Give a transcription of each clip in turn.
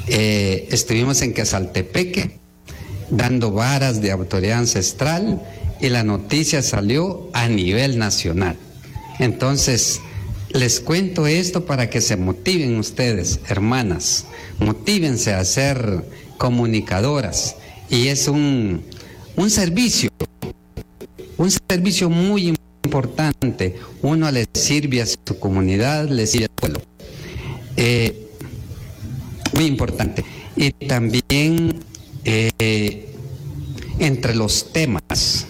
Estuvimos en Quezaltepeque dando varas de autoridad ancestral y la noticia salió a nivel nacional. Entonces, les cuento esto para que se motiven ustedes, hermanas, motívense a ser comunicadoras, y es un servicio muy importante. Uno le sirve a su comunidad, le sirve al pueblo. Muy importante. Y también entre los temas,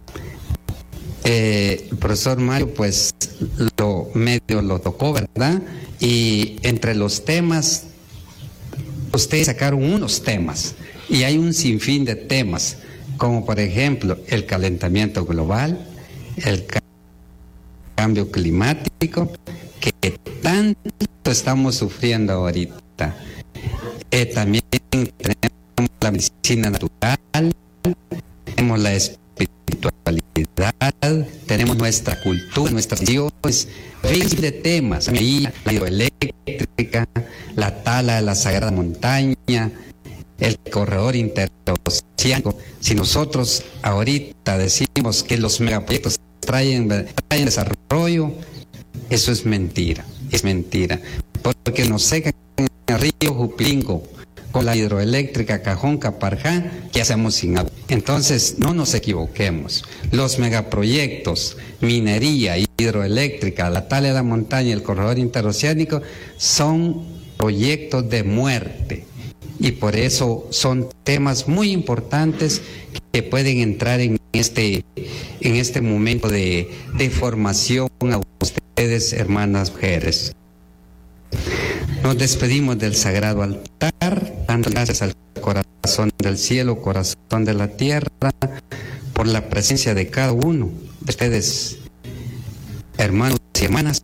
el profesor Mario pues lo tocó, ¿verdad? Y entre los temas, ustedes sacaron unos temas, y hay un sinfín de temas, como por ejemplo el calentamiento global, el cambio climático, que tanto estamos sufriendo ahorita. También tenemos la medicina natural, tenemos la espiritualidad, tenemos nuestra cultura, nuestras tradiciones, miles de temas, la hidroeléctrica, la tala de la Sagrada Montaña, el corredor interoceánico. Si nosotros ahorita decimos que los megaproyectos traen desarrollo, eso es mentira, porque nos secan el río Jupingo con la hidroeléctrica Cajón Caparjá, ¿qué hacemos sin agua? Entonces, no nos equivoquemos. Los megaproyectos, minería, hidroeléctrica, la tala de la montaña, el corredor interoceánico, son proyectos de muerte. Y por eso son temas muy importantes que pueden entrar en este momento de formación a ustedes, hermanas mujeres. Nos despedimos del sagrado altar, dando gracias al corazón del cielo, corazón de la tierra, por la presencia de cada uno de ustedes, hermanos y hermanas.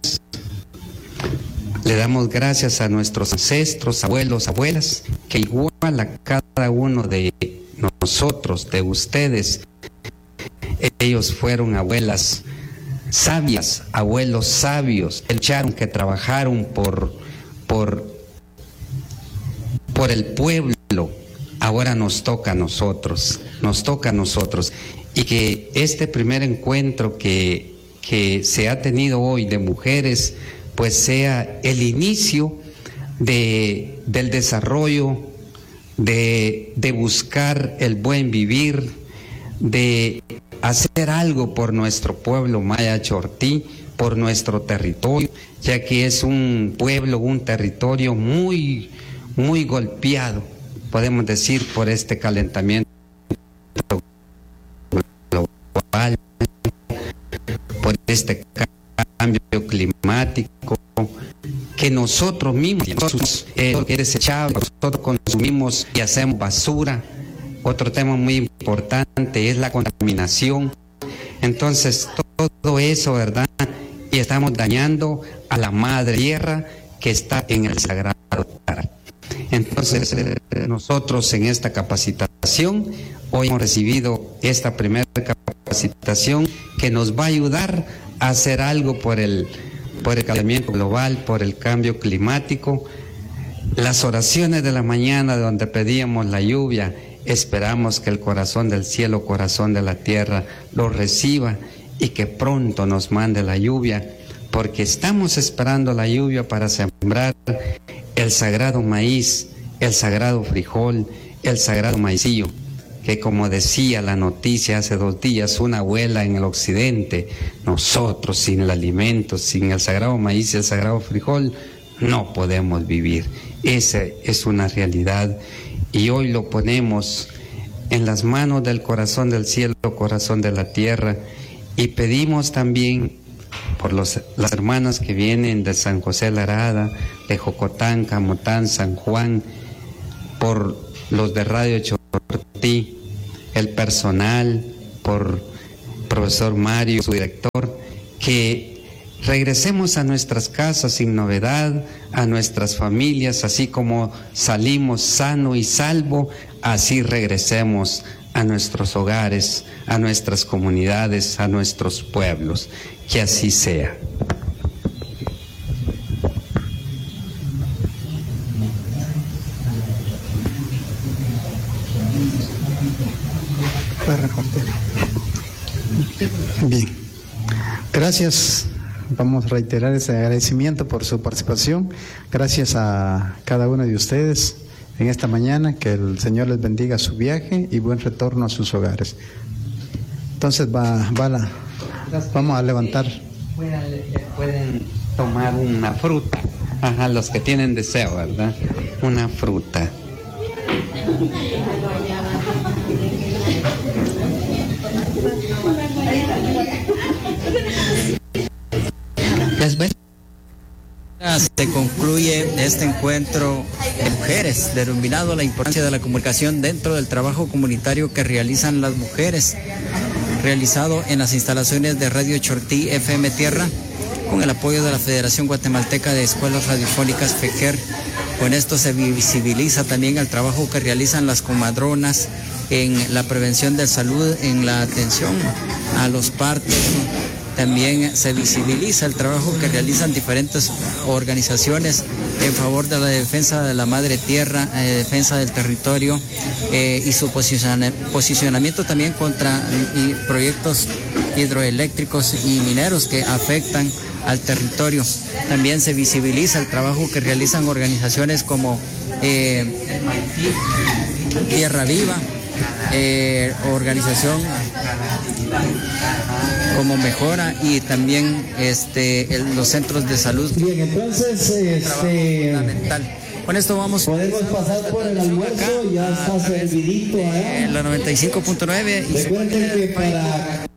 Le damos gracias a nuestros ancestros, abuelos, abuelas, que igual a cada uno de nosotros, de ustedes, ellos fueron abuelas sabias, abuelos sabios, que lucharon, que trabajaron por el pueblo. Ahora nos toca a nosotros, y que este primer encuentro que se ha tenido hoy de mujeres, pues sea el inicio del desarrollo, de buscar el buen vivir, de hacer algo por nuestro pueblo Maya Chortí, por nuestro territorio, ya que es un pueblo, un territorio muy, muy golpeado, podemos decir, por este calentamiento global, por este cambio climático, que nosotros mismos, que es desechable, nosotros consumimos y hacemos basura. Otro tema muy importante es la contaminación. Entonces, todo eso, ¿verdad? Y estamos dañando a la madre tierra que está en el sagrado altar. Entonces, nosotros en esta capacitación, hoy hemos recibido esta primera capacitación que nos va a ayudar a hacer algo por el calentamiento global, por el cambio climático. Las oraciones de la mañana donde pedíamos la lluvia, esperamos que el corazón del cielo, corazón de la tierra, lo reciba y que pronto nos mande la lluvia, porque estamos esperando la lluvia para sembrar el sagrado maíz, el sagrado frijol, el sagrado maicillo, que como decía la noticia hace 2 días, una abuela en el occidente, nosotros sin el alimento, sin el sagrado maíz y el sagrado frijol, no podemos vivir. Esa es una realidad, y hoy lo ponemos en las manos del corazón del cielo, corazón de la tierra, y pedimos también por las hermanas que vienen de San José Larada, de Jocotán, Camotán, San Juan, por los de Radio Chortí, el personal, por profesor Mario, su director, que regresemos a nuestras casas sin novedad, a nuestras familias, así como salimos sano y salvo, así regresemos a nuestros hogares, a nuestras comunidades, a nuestros pueblos. Que así sea. Bien, gracias. Vamos a reiterar ese agradecimiento por su participación. Gracias a cada uno de ustedes en esta mañana. Que el Señor les bendiga su viaje y buen retorno a sus hogares. Entonces vamos a levantar. Pueden tomar una fruta. Ajá, los que tienen deseo, ¿verdad? Una fruta. Se concluye este encuentro de mujeres, denominado la importancia de la comunicación dentro del trabajo comunitario que realizan las mujeres, realizado en las instalaciones de Radio Chortí FM Tierra, con el apoyo de la Federación Guatemalteca de Escuelas Radiofónicas FEGER. Con esto se visibiliza también el trabajo que realizan las comadronas en la prevención de salud, en la atención a los partos. También se visibiliza el trabajo que realizan diferentes organizaciones en favor de la defensa de la madre tierra, defensa del territorio y su posicionamiento también contra proyectos hidroeléctricos y mineros que afectan al territorio. También se visibiliza el trabajo que realizan organizaciones como Tierra Viva, organización como Mejora y también los centros de salud. Bien, entonces trabajo fundamental. Con esto podemos pasar por el almuerzo, ya está servidito, la 95.9 y recuerden que para